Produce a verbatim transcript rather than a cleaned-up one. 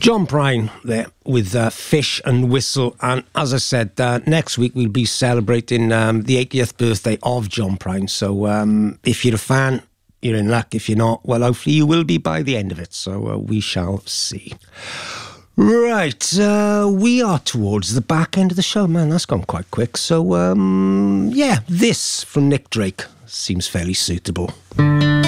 John Prine there with uh, Fish and Whistle. And as I said, uh, next week we'll be celebrating um, the eightieth birthday of John Prine. So um, if you're a fan, you're in luck. If you're not, well, hopefully you will be by the end of it. So uh, we shall see. Right, uh, we are towards the back end of the show. Man, that's gone quite quick. So, um, yeah, this from Nick Drake seems fairly suitable.